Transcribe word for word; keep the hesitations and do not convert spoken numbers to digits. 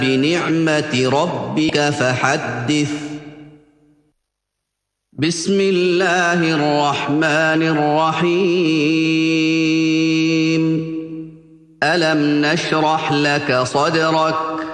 بنعمة ربك فحدث. بسم الله الرحمن الرحيم. ألم نشرح لك صدرك